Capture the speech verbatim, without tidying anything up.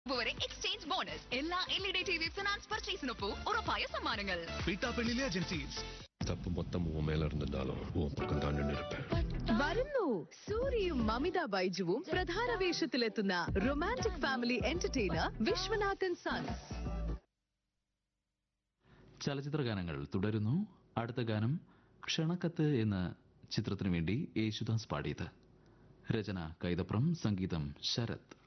വരെ exchange bonus എല്ലാ L E D T V finance പർച്ചേസിനൊപ്പം ഉറപ്പായ സമ്മാനങ്ങൾ. പീട്ടാപ്പള്ളിയിലെ ഏജൻസീസ് തപ്പ് മൊത്തം മേലെ ഇരുന്നാലും പക്കം താണ്ടി നിൽപ്പേൻ. വരുന്നു സൂര്യയും മമിത ബൈജുവും പ്രധാന വേഷത്തിലെത്തുന്ന romantic family entertainer Viswanathan sons. ചലച്ചിത്ര ഗാനങ്ങൾ തുടരുന്നു. അടുത്ത ഗാനം ക്ഷണക്കത്ത് എന്ന ചിത്രത്തിനു വേണ്ടി യേശുദാസ് പാടിയത്. രചന കൈതപ്രം, സംഗീതം ശരത്.